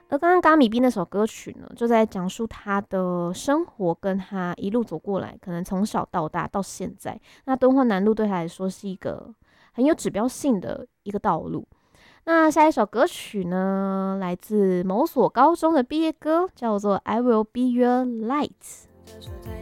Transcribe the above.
而刚刚嘎米 B 那首歌曲呢，就在讲述他的生活跟他一路走过来，可能从小到大到现在，那敦化南路对他来说是一个很有指标性的一个道路。那下一首歌曲呢，来自某所高中的毕业歌，叫做《I Will Be Your Light》。